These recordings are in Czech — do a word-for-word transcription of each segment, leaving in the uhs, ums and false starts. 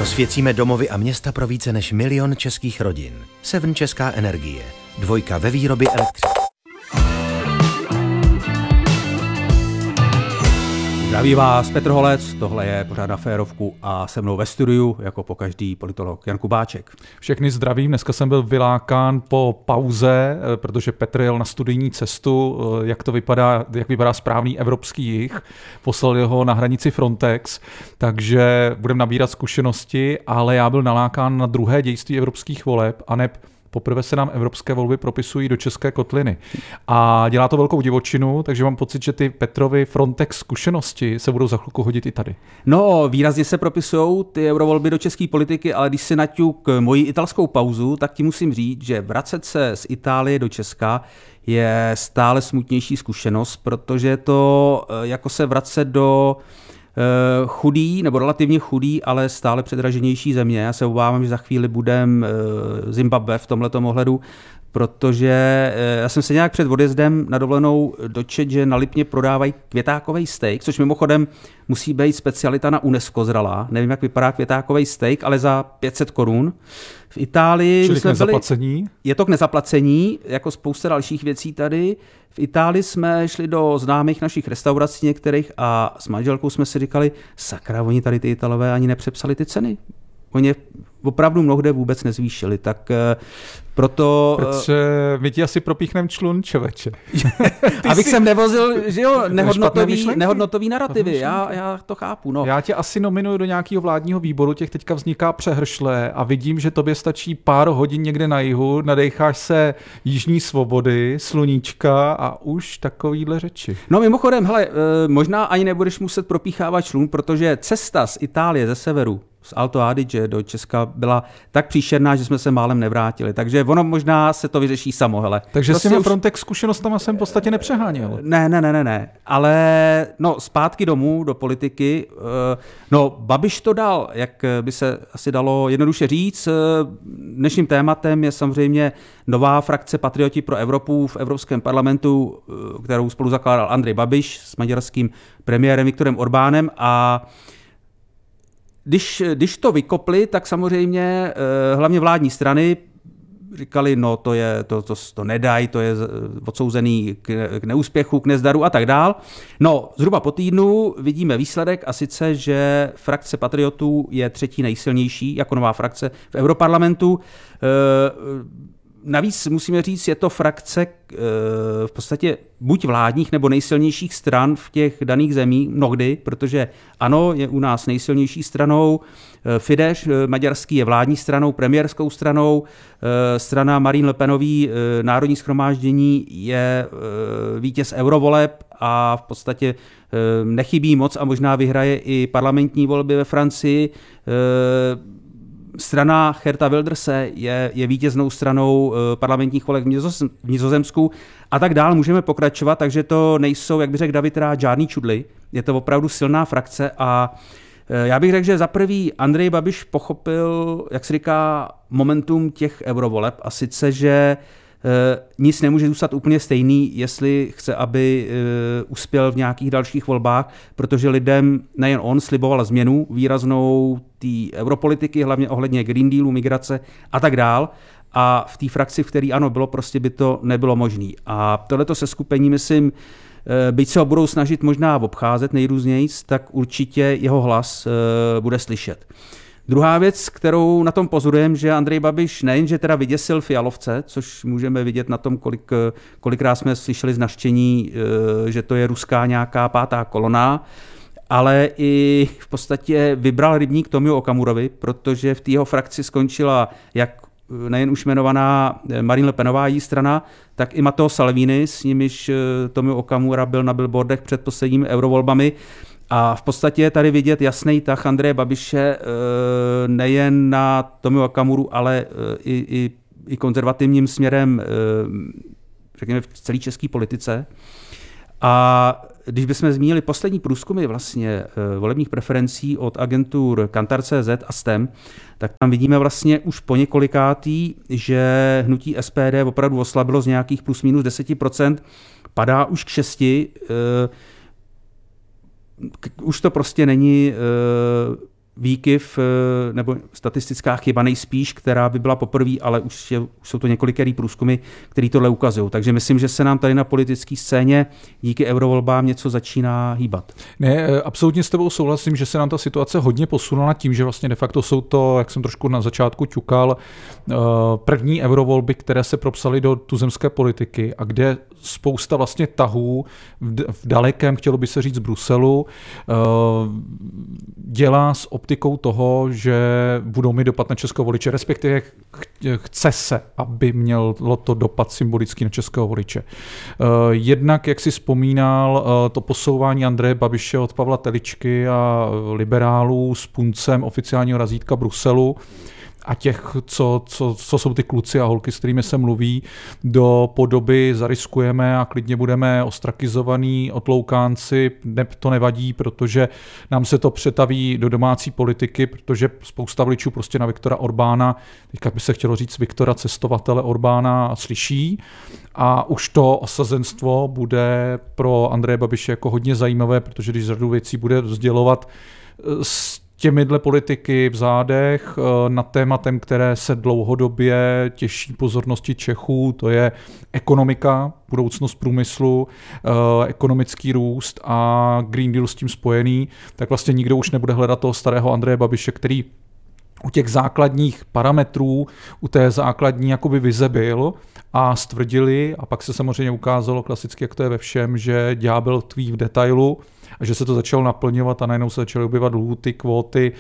Rozsvěcíme domovy a města pro více než milion českých rodin. Seven Česká energie. Dvojka ve výrobě elektřiny. Zdraví vás Petr Holec, tohle je pořád Na férovku a se mnou ve studiu, jako pokaždý, politolog Jan Kubáček. Všechny zdravím, dneska jsem byl vylákán po pauze, protože Petr jel na studijní cestu, jak to vypadá, jak vypadá správný evropský jih, poslal ho na hranici Frontex, takže budeme nabírat zkušenosti, ale já byl nalákán na druhé dějství evropských voleb a neb poprvé se nám evropské volby propisují do české kotliny. A dělá to velkou divočinu, takže mám pocit, že ty Petrovy Frontex zkušenosti se budou za chvilku hodit i tady. No, výrazně se propisují ty eurovolby do české politiky, ale když si naťuk moji italskou pauzu, tak ti musím říct, že vracet se z Itálie do Česka je stále smutnější zkušenost, protože je to jako se vracet do chudý, nebo relativně chudý, ale stále předraženější země. Já se obávám, že za chvíli budem Zimbabwe v tomhletom ohledu, protože já jsem se nějak před odjezdem na dovolenou dočet, že na Lipně prodávají květákový steak, což mimochodem musí být specialita na UNESCO zralá. Nevím, jak vypadá květákový steak, ale za pět set korun. V Itálii... Čili k nezaplacení? Byli, je to k nezaplacení, jako spousta dalších věcí tady. V Itálii jsme šli do známých našich restaurací některých a s manželkou jsme si říkali, sakra, oni tady ty Italové ani nepřepsali ty ceny. Oni opravdu mnohde vůbec nezvýšili, tak proto... Petře, my ti asi propíchneme člun, čověče. Abych jsem nevozil, že jo, nehodnotový, nehodnotový narrativy, já, já to chápu. No. Já tě asi nominuju do nějakého vládního výboru, těch teďka vzniká přehršle a vidím, že tobě stačí pár hodin někde na jihu, nadecháš se jižní svobody, sluníčka a už takovýhle řeči. No mimochodem, hele, možná ani nebudeš muset propíchávat člun, protože cesta z Itálie ze severu, z Alto Adige do Česka byla tak příšerná, že jsme se málem nevrátili. Takže ono možná se to vyřeší samo, hele. Takže to s těmi už... Frontex zkušenostama jsem v podstatě nepřeháněl. Ne, ne, ne, ne, ne. Ale no, zpátky domů, do politiky. No, Babiš to dal, jak by se asi dalo jednoduše říct. Dnešním tématem je samozřejmě nová frakce Patrioti pro Evropu v Evropském parlamentu, kterou spolu zakládal Andrej Babiš s maďarským premiérem Viktorem Orbánem a Když, když to vykopli, tak samozřejmě hlavně vládní strany říkali, no to, je, to, to, to nedají, to je odsouzený k, k neúspěchu, k nezdaru a tak dál. No, zhruba po týdnu vidíme výsledek a sice, že frakce Patriotů je třetí nejsilnější jako nová frakce v Europarlamentu. Navíc musíme říct, je to frakce v podstatě buď vládních nebo nejsilnějších stran v těch daných zemích mnohdy, protože ano, je u nás nejsilnější stranou, Fidesz, maďarský, je vládní stranou, premiérskou stranou, strana Marine Le Penový, Národní shromáždění, je vítěz eurovoleb a v podstatě nechybí moc a možná vyhraje i parlamentní volby ve Francii. Strana Geerta Wilderse je, je vítěznou stranou parlamentních voleb v Nizozemsku a tak dál. Můžeme pokračovat, takže to nejsou, jak by řekl David Rád, žádný čudly. Je to opravdu silná frakce a já bych řekl, že za prvý Andrej Babiš pochopil, jak se říká, momentum těch eurovoleb a sice, že nic nemůže zůstat úplně stejný, jestli chce, aby uspěl v nějakých dalších volbách, protože lidem nejen on sliboval změnu výraznou té europolitiky, hlavně ohledně Green Dealu, migrace a tak dál. A v té frakci, v které ano bylo, prostě by to nebylo možné. A tohleto seskupení, myslím, byť se ho budou snažit možná obcházet nejrůznějc, tak určitě jeho hlas bude slyšet. Druhá věc, kterou na tom pozorujeme, že Andrej Babiš nejenže teda vyděsil Fialovce, což můžeme vidět na tom, kolik, kolikrát jsme slyšeli z nařčení, že to je ruská nějaká pátá kolona, ale i v podstatě vybral rybník Tomio Okamurovi, protože v té jeho frakci skončila jak nejen už jmenovaná Marine Le Penová její strana, tak i Matteo Salvini, s nimiž Tomio Okamura byl na billboardech před posledními eurovolbami. A v podstatě je tady vidět jasný tah Andreje Babiše nejen na Tomio Okamuru, ale i, i, i konzervativním směrem, řekněme, v celé české politice. A když bychom zmínili poslední průzkumy vlastně volebních preferencí od agentur Kantar tečka cé zet a S T E M, tak tam vidíme vlastně už po několikátý, že hnutí S P D opravdu oslabilo z nějakých plus minus deset procent, padá už k šesti. Už to prostě není výkyv nebo statistická chyba nejspíš, která by byla poprvé, ale už, je, už jsou to několikerý průzkumy, který tohle ukazují. Takže myslím, že se nám tady na politické scéně díky eurovolbám něco začíná hýbat. Ne, absolutně s tebou souhlasím, že se nám ta situace hodně posunula tím, že vlastně de facto jsou to, jak jsem trošku na začátku ťukal, první eurovolby, které se propsaly do tuzemské politiky a kde spousta vlastně tahů v dalekém, chtělo by se říct, Bruselu, dělá s optikou toho, že budou mít dopad na českého voliče, respektive chce se, aby mělo to dopad symbolický na českého voliče. Jednak, jak si vzpomínal, to posouvání Andreje Babiše od Pavla Teličky a liberálů s puncem oficiálního razítka Bruselu a těch, co, co, co jsou ty kluci a holky, s kterými se mluví, do podoby zariskujeme a klidně budeme ostrakizovaní otloukánci, ne, to nevadí, protože nám se to přetaví do domácí politiky, protože spousta voličů prostě na Viktora Orbána, teďka by se chtělo říct Viktora cestovatele Orbána, slyší a už to osazenstvo bude pro Andreje Babiše jako hodně zajímavé, protože když řadu věcí bude sdělovat s těmihle politiky v zádech nad tématem, které se dlouhodobě těší pozornosti Čechů, to je ekonomika, budoucnost průmyslu, ekonomický růst a Green Deal s tím spojený, tak vlastně nikdo už nebude hledat toho starého Andreje Babiše, který u těch základních parametrů, u té základní jakoby vize byl a stvrdili a pak se samozřejmě ukázalo klasicky, jak to je ve všem, že ďábel tkví v detailu a že se to začalo naplňovat a najednou se začaly objevat lhůty, kvóty,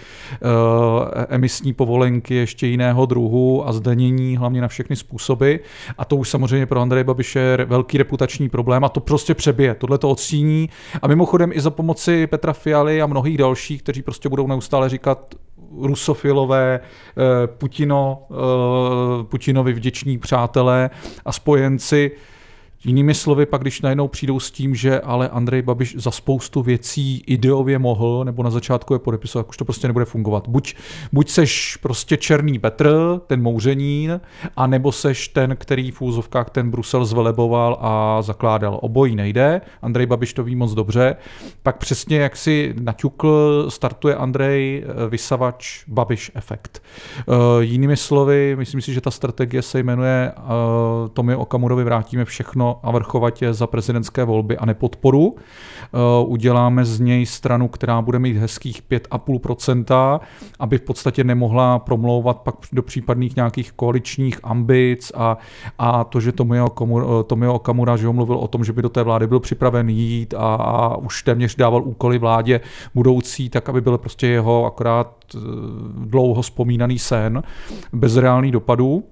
emisní povolenky ještě jiného druhu a zdanění hlavně na všechny způsoby. A to už samozřejmě pro Andreje Babiše je velký reputační problém a to prostě přebije. Tohle to odstíní a mimochodem i za pomoci Petra Fialy a mnohých dalších, kteří prostě budou neustále říkat rusofilové, Putino, Putinovi vděční přátelé a spojenci. Jinými slovy, pak když najednou přijdou s tím, že ale Andrej Babiš za spoustu věcí ideově mohl, nebo na začátku je podepisoval, tak už to prostě nebude fungovat. Buď, buď seš prostě černý Petr, ten mouřenín, a nebo seš ten, který v úzovkách ten Brusel zveleboval a zakládal. Obojí nejde, Andrej Babiš to ví moc dobře. Pak přesně jak si naťukl, startuje Andrej vysavač Babiš efekt. Uh, jinými slovy, myslím si, že ta strategie se jmenuje uh, Tomio Okamurovi vrátíme všechno a vrchovatě za prezidentské volby a nepodporu. Uh, uděláme z něj stranu, která bude mít hezkých pět celá pět procenta, aby v podstatě nemohla promlouvat pak do případných nějakých koaličních ambic a, a to, že Tomio Okamura, Tomio Okamura, že ho mluvil o tom, že by do té vlády byl připraven jít a, a už téměř dával úkoly vládě budoucí, tak aby byl prostě jeho akorát dlouho vzpomínaný sen bez reálných dopadů.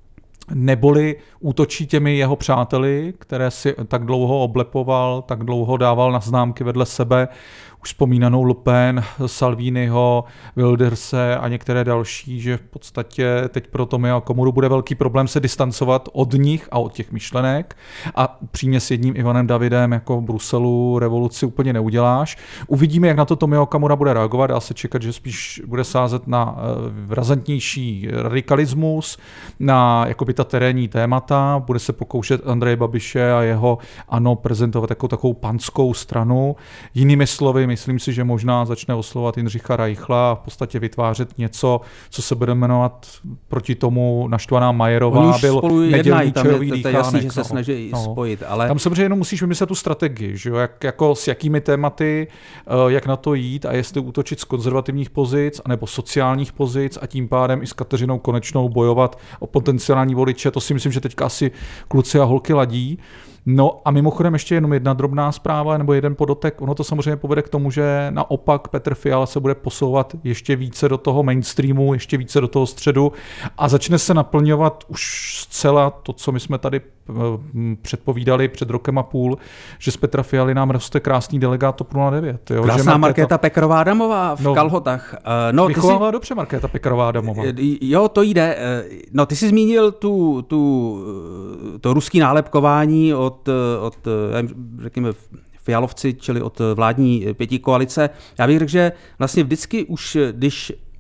Neboli útočí těmi jeho přáteli, které si tak dlouho oblepoval, tak dlouho dával na známky vedle sebe, už vzpomínanou Le Pen, Salviniho, Wilderse a některé další, že v podstatě teď pro Tomia Okamuru bude velký problém se distancovat od nich a od těch myšlenek a přímě s jedním Ivanem Davidem jako v Bruselu revoluci úplně neuděláš. Uvidíme, jak na to Tomio Okamura bude reagovat, dá se čekat, že spíš bude sázet na razantnější radikalismus, na jakoby ta terénní témata, bude se pokoušet Andreje Babiše a jeho ANO prezentovat jako takovou panskou stranu. Jinými slovy, myslím si, že možná začne oslovovat Jindřicha Reichla a v podstatě vytvářet něco, co se bude jmenovat proti tomu naštvaná Majerová. Byl nedělní čajový dýchánek. To je jasný, že se snaží no. spojit. Ale... Tam samozřejmě jenom musíš vymyslet tu strategii, že jo? Jak, jako s jakými tématy, jak na to jít a jestli útočit z konzervativních pozic anebo sociálních pozic a tím pádem i s Kateřinou Konečnou bojovat o potenciální voliče. To si myslím, že teďka asi kluci a holky ladí. No a mimochodem ještě jenom jedna drobná zpráva nebo jeden podotek. Ono to samozřejmě povede k tomu, že naopak Petr Fiala se bude posouvat ještě více do toho mainstreamu, ještě více do toho středu a začne se naplňovat už zcela to, co my jsme tady předpovídali před rokem a půl, že z Petra Fialy nám roste krásný delegát TOP nula devět. Jo? Krásná Markéta, Markéta Pekarová Adamová v no, kalhotách. No, vychovává jsi... dobře Markéta Pekarová Adamová. Jo, to jde. No, ty jsi zmínil tu, tu, to ruský nálepkování od, od řekněme, Fialovci, čili od vládní pětikoalice. Já bych řekl, že vlastně vždycky už, když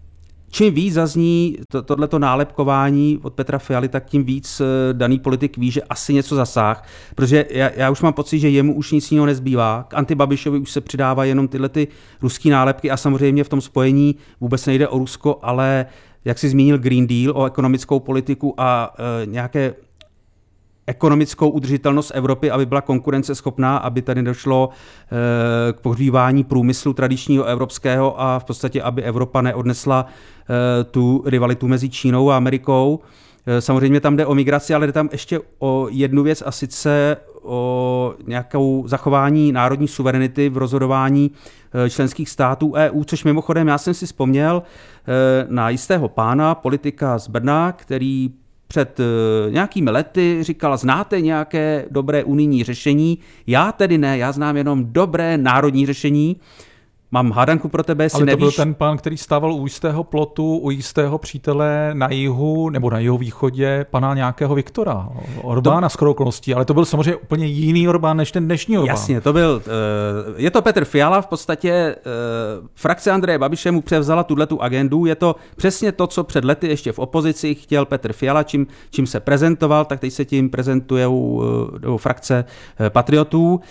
čím víc zazní to, tohleto nálepkování od Petra Fialy, tak tím víc daný politik ví, že asi něco zasáh, protože já, já už mám pocit, že jemu už nic jiného nezbývá. K antibabišovi už se přidávají jenom tyhle ty ruský nálepky a samozřejmě v tom spojení vůbec nejde o Rusko, ale jak jsi zmínil Green Deal, o ekonomickou politiku a e, nějaké ekonomickou udržitelnost Evropy, aby byla konkurenceschopná, aby tady došlo e, k pohřbívání průmyslu tradičního evropského a v podstatě, aby Evropa neodnesla e, tu rivalitu mezi Čínou a Amerikou. E, samozřejmě tam jde o migraci, ale jde tam ještě o jednu věc a sice o nějakou zachování národní suverenity v rozhodování e, členských států E U, což mimochodem já jsem si vzpomněl e, na jistého pána, politika z Brna, který před nějakými lety říkala, znáte nějaké dobré unijní řešení? Já tedy ne, já znám jenom dobré národní řešení. Mám hádanku pro tebe, jestli ale nevíš. Ale to byl ten pán, který stával u jistého plotu, u jistého přítele na jihu nebo na jihovýchodě pana nějakého Viktora Orbána to... skoro okolností, ale to byl samozřejmě úplně jiný Orbán než ten dnešní Orbán. Jasně, to byl, je to Petr Fiala, v podstatě frakce Andreje Babiše mu převzala tuhletu agendu, je to přesně to, co před lety ještě v opozici chtěl Petr Fiala, čím, čím se prezentoval, tak teď se tím prezentuje u, u frakce patriotů.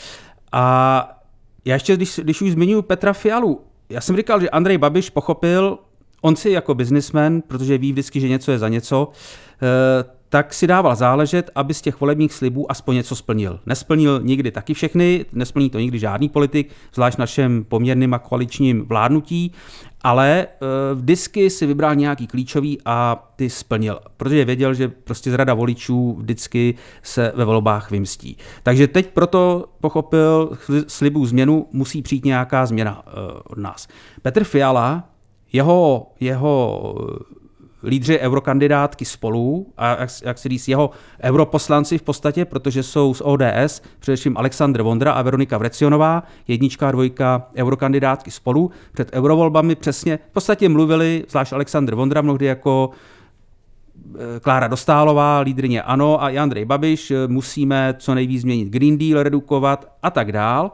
A já ještě, když, když už zmiňuji Petra Fialu, já jsem říkal, že Andrej Babiš pochopil, on si jako biznismen, protože ví vždycky, že něco je za něco, tak si dával záležet, aby z těch volebních slibů aspoň něco splnil. Nesplnil nikdy taky všechny, nesplní to nikdy žádný politik, zvlášť v našem poměrným a koaličním vládnutí, ale vždycky si vybral nějaký klíčový a ty splnil, protože věděl, že prostě zrada voličů vždycky se ve volbách vymstí. Takže teď proto pochopil, slibů změnu musí přijít nějaká změna od nás. Petr Fiala, jeho, jeho lídři eurokandidátky Spolu a jak, jak se říct, jeho europoslanci v podstatě, protože jsou z O D S, především Alexandr Vondra a Veronika Vrecionová, jednička a dvojka eurokandidátky Spolu, před eurovolbami přesně v podstatě mluvili, zvlášť Alexandr Vondra, mnohdy jako Klára Dostálová, lídryně ANO a Andrej Babiš, musíme co nejvíc změnit Green Deal, redukovat a tak dál.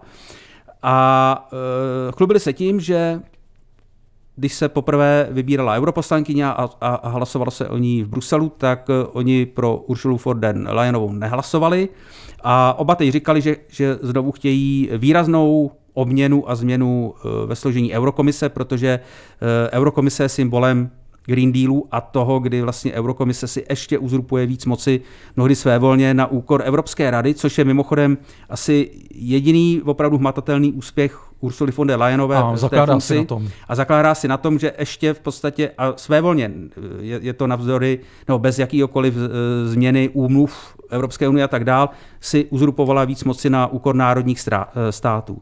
A e, chlubili se tím, že když se poprvé vybírala europoslankyně a, a, a hlasovalo se o ní v Bruselu, tak oni pro Ursulu von der Leyenovou nehlasovali. A oba teď říkali, že, že znovu chtějí výraznou obměnu a změnu ve složení Eurokomise, protože Eurokomise je symbolem Green Dealu a toho, kdy vlastně Eurokomise si ještě uzurpuje víc moci mnohdy svévolně na úkor Evropské rady, což je mimochodem asi jediný opravdu hmatatelný úspěch Ursuly von der Leyenové a zakládá si na tom. A zakládá si na tom, že ještě v podstatě a svévolně je, je to navzdory nebo bez jakýkoliv změny úmluv Evropské unie a tak dál, si uzurpovala víc moci na úkor národních států.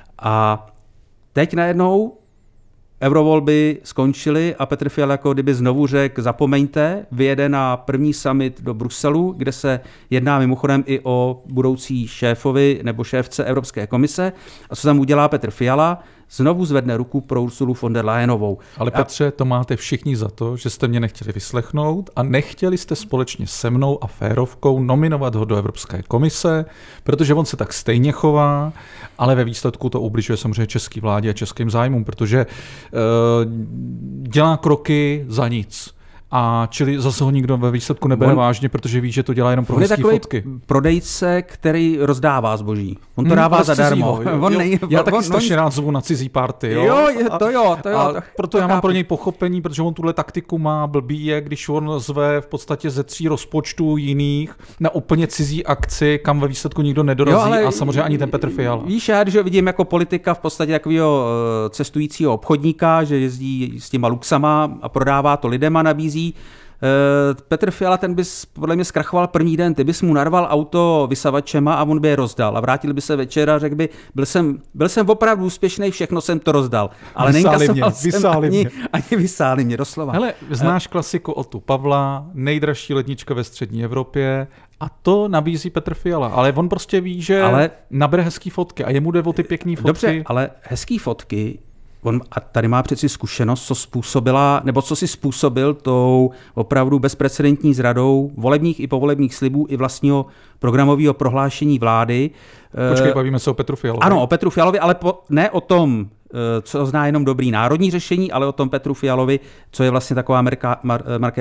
A teď najednou eurovolby skončily a Petr Fiala jako kdyby znovu řekl, zapomeňte, vyjede na první summit do Bruselu, kde se jedná mimochodem i o budoucí šéfovi nebo šéfce Evropské komise. A co tam udělá Petr Fiala? Znovu zvedne ruku pro Ursulu von der Leyenovou. Ale Petře, to máte všichni za to, že jste mě nechtěli vyslechnout a nechtěli jste společně se mnou a Férovkou nominovat ho do Evropské komise, protože on se tak stejně chová, ale ve výsledku to ubližuje samozřejmě české vládě a českým zájmům, protože uh, dělá kroky za nic. A čili zase ho nikdo ve výsledku nebere on, vážně, protože ví, že to dělá jenom pro hezký fotky. Prodejce, který rozdává zboží. On to hmm, dává zadarmo. On nej, já taky strašně rád zvu na cizí party. Jo, jo je, to jo, to jo. A to, proto to já chápu. mám pro něj pochopení, protože on tuhle taktiku má, blbý je, když on zve v podstatě ze tří rozpočtů jiných na úplně cizí akci, kam ve výsledku nikdo nedorazí, jo, ale a samozřejmě ani ten Petr Fiala. Víš, já když ho vidím jako politika v podstatě takového cestujícího obchodníka, že jezdí s těma luxama a prodává to lidem a nabízí. Petr Fiala, ten bys podle mě zkrachoval první den, ty bys mu narval auto vysavačema a on by je rozdal a vrátil by se večer a řekl by, byl jsem, byl jsem opravdu úspěšný, všechno jsem to rozdal. Ale neinkasoval jsem ani, ani vysáli mě, doslova. Hele, znáš klasiku Otu Pavla, nejdražší lednička ve střední Evropě, a to nabízí Petr Fiala, ale on prostě ví, že ale nabere hezký fotky a jemu jde o ty pěkný fotky. Dobře, ale hezký fotky, on a tady má přeci zkušenost, co způsobila, nebo co si způsobil tou opravdu bezprecedentní zradou volebních i povolebních slibů i vlastního programového prohlášení vlády. Počkej, bavíme se o Petru Fialovi. Ano, o Petru Fialovi, ale po, ne o tom co zná jenom dobrý národní řešení, ale o tom Petru Fialovi, co je vlastně taková Markéta